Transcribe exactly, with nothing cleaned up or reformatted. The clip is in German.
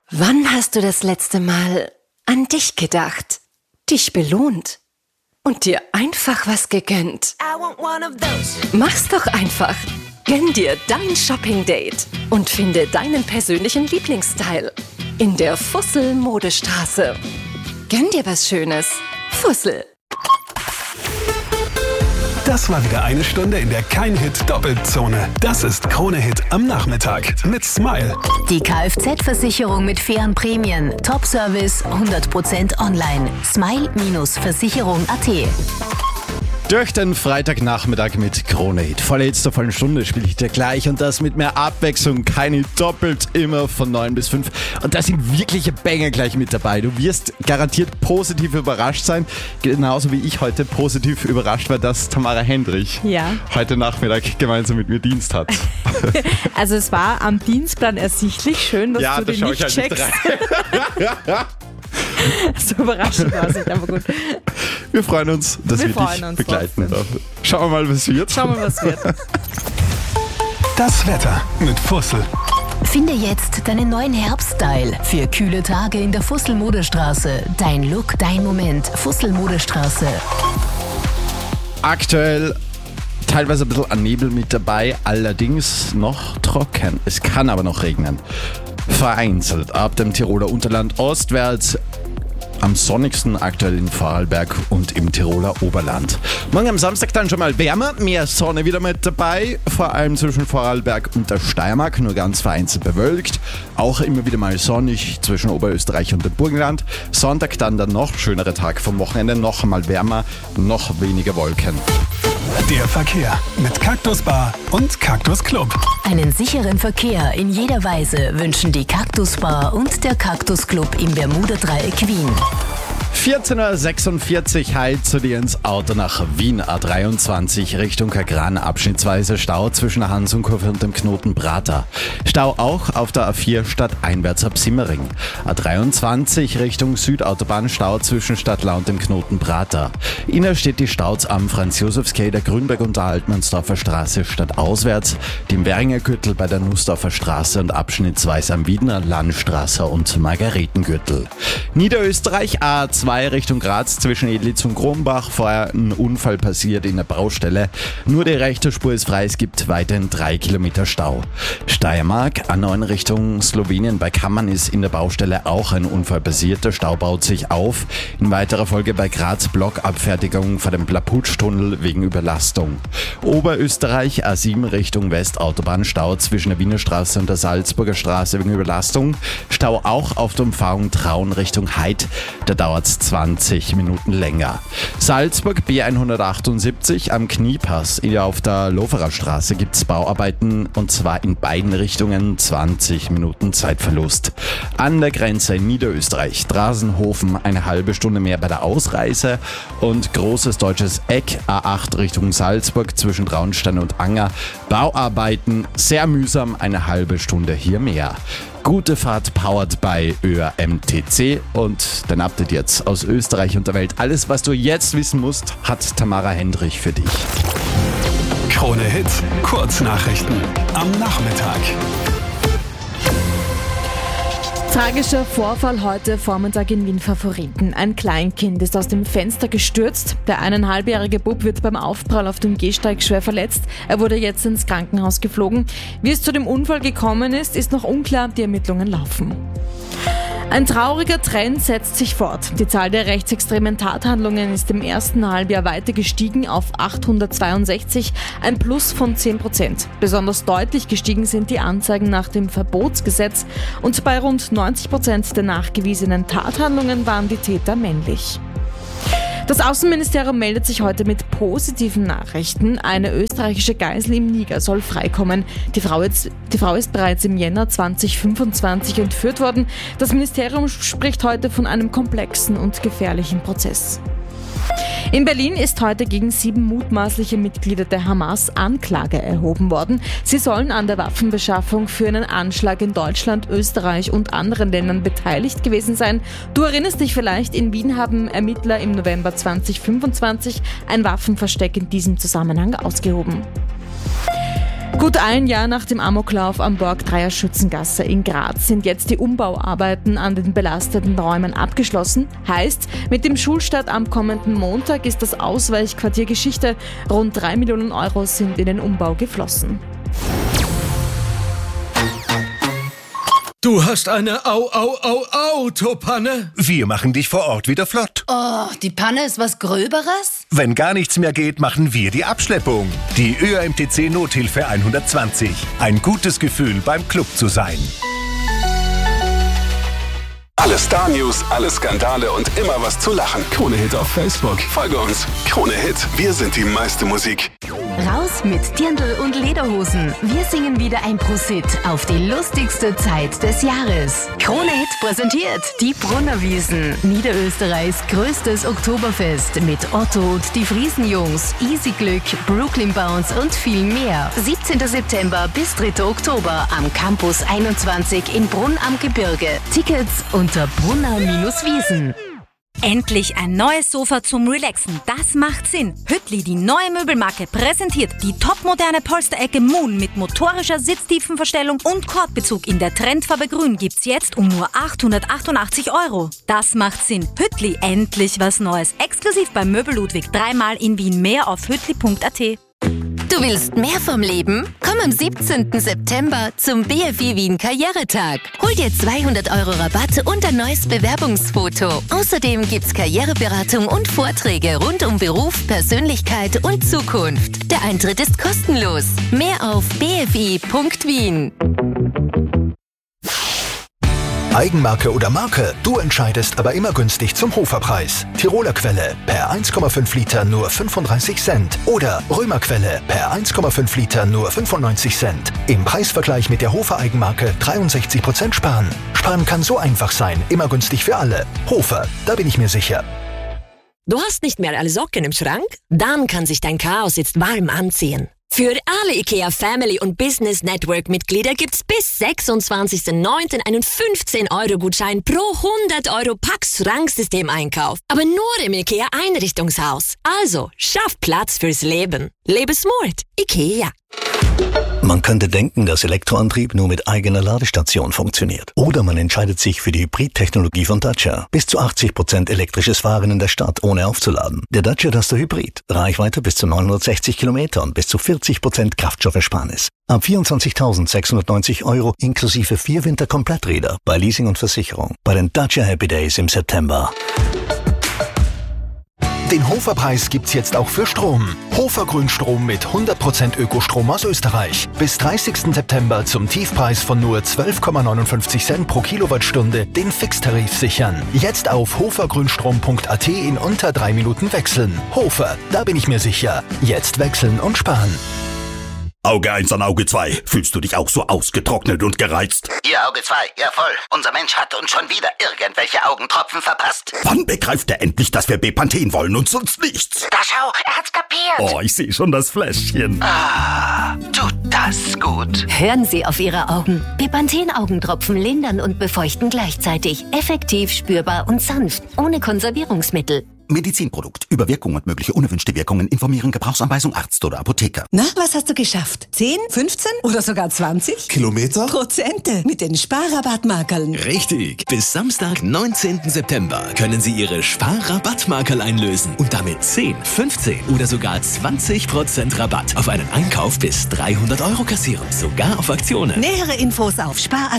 Wann hast du das letzte Mal an dich gedacht, dich belohnt und dir einfach was gegönnt? Mach's doch einfach. Gönn dir dein Shopping-Date und finde deinen persönlichen Lieblingsstyle in der Fussel-Modestraße. Gönn dir was Schönes. Fussel. Das war wieder eine Stunde in der Kein-Hit-Doppelzone. Das ist Krone-Hit am Nachmittag mit Smile. Die Kfz-Versicherung mit fairen Prämien. Top-Service, hundert Prozent online. Smile Versicherung punkt at. Durch den Freitagnachmittag mit Krone-Hit. Volle Hits der vollen Stunde spiele ich dir gleich und das mit mehr Abwechslung. Keine doppelt, immer von neun bis fünf. Und da sind wirkliche Banger gleich mit dabei. Du wirst garantiert positiv überrascht sein. Genauso wie ich heute positiv überrascht war, dass Tamara Hendrich ja. heute Nachmittag gemeinsam mit mir Dienst hat. Also es war am Dienstplan ersichtlich. Schön, dass ja, du da den nicht halt checkst. Nicht so überraschend war es nicht, aber gut. Wir freuen uns, dass wir, wir dich uns begleiten dürfen. Schauen wir mal, was wird. Schauen wir mal, was wird. Das Wetter mit Fussel. Finde jetzt deinen neuen Herbststyle für kühle Tage in der Fussel-Modestraße. Dein Look, dein Moment. Fussel-Modestraße. Aktuell teilweise ein bisschen an Nebel mit dabei, allerdings noch trocken. Es kann aber noch regnen. Vereinzelt ab dem Tiroler Unterland ostwärts. Am sonnigsten aktuell in Vorarlberg und im Tiroler Oberland. Morgen am Samstag dann schon mal wärmer, mehr Sonne wieder mit dabei, vor allem zwischen Vorarlberg und der Steiermark, nur ganz vereinzelt bewölkt. Auch immer wieder mal sonnig zwischen Oberösterreich und dem Burgenland. Sonntag dann der noch schönere Tag vom Wochenende, noch einmal wärmer, noch weniger Wolken. Der Verkehr mit Cactus Bar und Cactus Club. Einen sicheren Verkehr in jeder Weise wünschen die Cactus Bar und der Cactus Club im Bermuda-Dreieck Wien. vierzehn Uhr sechsundvierzig, hi zu dir ins Auto nach Wien. A dreiundzwanzig Richtung Kagran, abschnittsweise Stau zwischen der Hansenkurve und dem Knoten Prater. Stau auch auf der A vier stadteinwärts ab Simmering. A dreiundzwanzig Richtung Südautobahn, Stau zwischen Stadtlau und dem Knoten Prater. Innerstedt die Staus am Franz-Josefs-Quai, der Grünberg und der Altmannsdorfer Straße stadtauswärts, dem Währinger Gürtel bei der Nussdorfer Straße und abschnittsweise am Wiedner Landstraße und Margaretengürtel. Niederösterreich A zwei Richtung Graz zwischen Edlitz und Kronbach. Vorher ein Unfall passiert in der Baustelle. Nur die rechte Spur ist frei. Es gibt weiterhin drei Kilometer Stau. Steiermark A neun Richtung Slowenien. Bei Kammern ist in der Baustelle auch ein Unfall passiert. Der Stau baut sich auf. In weiterer Folge bei Graz Blockabfertigung vor dem Plaputschtunnel wegen Überlastung. Oberösterreich A sieben Richtung Westautobahn. Stau zwischen der Wiener Straße und der Salzburger Straße wegen Überlastung. Stau auch auf der Umfahrung Traun Richtung Heid. Da dauert es zwanzig Minuten länger. Salzburg B hundertachtundsiebzig am Kniepass auf der Loferer Straße gibt es Bauarbeiten und zwar in beiden Richtungen, zwanzig Minuten Zeitverlust. An der Grenze in Niederösterreich, Drasenhofen eine halbe Stunde mehr bei der Ausreise und Großes Deutsches Eck A acht Richtung Salzburg zwischen Traunstein und Anger. Bauarbeiten sehr mühsam, eine halbe Stunde hier mehr. Gute Fahrt powered by Ö A M T C und dein Update jetzt aus Österreich und der Welt. Alles, was du jetzt wissen musst, hat Tamara Hendrich für dich. Krone Hit, Kurznachrichten am Nachmittag. Tragischer Vorfall heute Vormittag in Wien Favoriten. Ein Kleinkind ist aus dem Fenster gestürzt. Der eineinhalbjährige Bub wird beim Aufprall auf dem Gehsteig schwer verletzt. Er wurde jetzt ins Krankenhaus geflogen. Wie es zu dem Unfall gekommen ist, ist noch unklar. Die Ermittlungen laufen. Ein trauriger Trend setzt sich fort. Die Zahl der rechtsextremen Tathandlungen ist im ersten Halbjahr weiter gestiegen auf achthundertzweiundsechzig, ein Plus von zehn Prozent. Besonders deutlich gestiegen sind die Anzeigen nach dem Verbotsgesetz und bei rund neunzig Prozent der nachgewiesenen Tathandlungen waren die Täter männlich. Das Außenministerium meldet sich heute mit positiven Nachrichten. Eine österreichische Geisel im Niger soll freikommen. Die Frau, ist, die Frau ist bereits im Jänner zweitausendfünfundzwanzig entführt worden. Das Ministerium spricht heute von einem komplexen und gefährlichen Prozess. In Berlin ist heute gegen sieben mutmaßliche Mitglieder der Hamas Anklage erhoben worden. Sie sollen an der Waffenbeschaffung für einen Anschlag in Deutschland, Österreich und anderen Ländern beteiligt gewesen sein. Du erinnerst dich vielleicht, in Wien haben Ermittler im November zweitausendfünfundzwanzig ein Waffenversteck in diesem Zusammenhang ausgehoben. Gut ein Jahr nach dem Amoklauf am Borgtreier Schützengasse in Graz sind jetzt die Umbauarbeiten an den belasteten Räumen abgeschlossen. Heißt, mit dem Schulstart am kommenden Montag ist das Ausweichquartier Geschichte. Rund drei Millionen Euro sind in den Umbau geflossen. Du hast eine Au-Au-Au-Autopanne? Wir machen dich vor Ort wieder flott. Oh, die Panne ist was Gröberes? Wenn gar nichts mehr geht, machen wir die Abschleppung. Die Ö A M T C Nothilfe hundertzwanzig. Ein gutes Gefühl, beim Club zu sein. Alle Star-News, alle Skandale und immer was zu lachen. Krone Hit auf Facebook. Folge uns. Krone Hit. Wir sind die meiste Musik. Raus mit Dirndl und Lederhosen. Wir singen wieder ein Prosit auf die lustigste Zeit des Jahres. Krone Hit präsentiert die Brunnerwiesen. Niederösterreichs größtes Oktoberfest mit Otto und die Friesenjungs, Easy Glück, Brooklyn Bounce und viel mehr. siebzehnten September bis dritten Oktober am Campus einundzwanzig in Brunn am Gebirge. Tickets unter brunner-wiesen. Endlich ein neues Sofa zum Relaxen. Das macht Sinn. Hüttli, die neue Möbelmarke, präsentiert die topmoderne Polsterecke Moon mit motorischer Sitztiefenverstellung und Kordbezug in der Trendfarbe Grün gibt's jetzt um nur achthundertachtundachtzig Euro. Das macht Sinn. Hüttli, endlich was Neues. Exklusiv beim Möbel Ludwig. Dreimal in Wien. Mehr auf hüttli punkt a t. Du willst mehr vom Leben? Komm am siebzehnten September zum B F I Wien Karrieretag. Hol dir zweihundert Euro Rabatt und ein neues Bewerbungsfoto. Außerdem gibt's Karriereberatung und Vorträge rund um Beruf, Persönlichkeit und Zukunft. Der Eintritt ist kostenlos. Mehr auf b f i punkt wien. Eigenmarke oder Marke? Du entscheidest, aber immer günstig zum Hoferpreis. Tiroler Quelle per eins Komma fünf Liter nur fünfunddreißig Cent. Oder Römer Quelle per eins Komma fünf Liter nur fünfundneunzig Cent. Im Preisvergleich mit der Hofer Eigenmarke dreiundsechzig Prozent sparen. Sparen kann so einfach sein, immer günstig für alle. Hofer, da bin ich mir sicher. Du hast nicht mehr alle Socken im Schrank? Dann kann sich dein Chaos jetzt warm anziehen. Für alle IKEA Family und Business Network Mitglieder gibt's bis sechsundzwanzigsten neunten einen fünfzehn Euro Gutschein pro hundert Euro Pax Schranksystem-Einkauf. Aber nur im IKEA Einrichtungshaus. Also, schaff Platz fürs Leben. Lebe smart. IKEA. Man könnte denken, dass Elektroantrieb nur mit eigener Ladestation funktioniert. Oder man entscheidet sich für die Hybrid-Technologie von Dacia. Bis zu achtzig Prozent elektrisches Fahren in der Stadt, ohne aufzuladen. Der Dacia Duster Hybrid. Reichweite bis zu neunhundertsechzig Kilometer und bis zu vierzig Prozent Kraftstoffersparnis. Ab vierundzwanzigtausendsechshundertneunzig Euro inklusive vier Winterkompletträder bei Leasing und Versicherung. Bei den Dacia Happy Days im September. Den Hoferpreis gibt's jetzt auch für Strom. Hofer Grünstrom mit hundert Prozent Ökostrom aus Österreich. Bis dreißigsten September zum Tiefpreis von nur zwölf Komma neunundfünfzig Cent pro Kilowattstunde den Fixtarif sichern. Jetzt auf hofergrünstrom punkt a t in unter drei Minuten wechseln. Hofer, da bin ich mir sicher. Jetzt wechseln und sparen. Auge eins an Auge zwei. Fühlst du dich auch so ausgetrocknet und gereizt? Ihr Auge zwei, ja voll. Unser Mensch hat uns schon wieder irgendwelche Augentropfen verpasst. Wann begreift er endlich, dass wir Bepanthen wollen und sonst nichts? Da schau, er hat's kapiert. Oh, ich sehe schon das Fläschchen. Ah, tut das gut. Hören Sie auf Ihre Augen. Bepanthen-Augentropfen lindern und befeuchten gleichzeitig. Effektiv, spürbar und sanft. Ohne Konservierungsmittel. Medizinprodukt. Über Wirkung und mögliche unerwünschte Wirkungen informieren. Gebrauchsanweisung Arzt oder Apotheker. Na, was hast du geschafft? zehn, fünfzehn oder sogar zwanzig? Kilometer? Prozente mit den Sparrabattmarkerln. Richtig. Bis Samstag, neunzehnten September können Sie Ihre Sparrabattmarkerl einlösen und damit zehn, fünfzehn oder sogar zwanzig Prozent Rabatt auf einen Einkauf bis dreihundert Euro kassieren. Sogar auf Aktionen. Nähere Infos auf spar punkt